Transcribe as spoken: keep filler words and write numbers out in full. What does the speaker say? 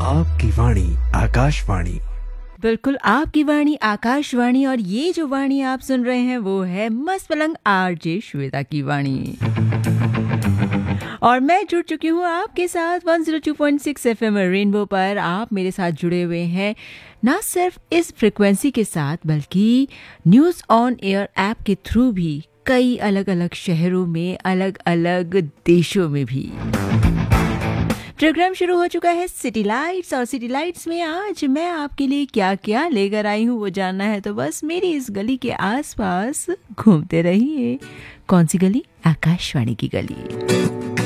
आपकी वाणी आकाशवाणी। बिल्कुल आपकी वाणी आकाशवाणी। और ये जो वाणी आप सुन रहे हैं वो है मस्त पलंग आरजे श्वेता की वाणी। और मैं जुड़ चुकी हूँ आपके साथ एक सौ दो पॉइंट छह एफएम रेनबो पर। आप मेरे साथ जुड़े हुए हैं ना सिर्फ इस फ्रिक्वेंसी के साथ बल्कि न्यूज़ ऑन एयर ऐप के थ्रू भी कई अलग अलग शहरों में, अलग अलग देशों में भी। प्रोग्राम शुरू हो चुका है सिटी लाइट्स। और सिटी लाइट्स में आज मैं आपके लिए क्या क्या लेकर आई हूँ वो जानना है तो बस मेरी इस गली के आसपास घूमते रहिए। कौन सी गली? आकाशवाणी की गली।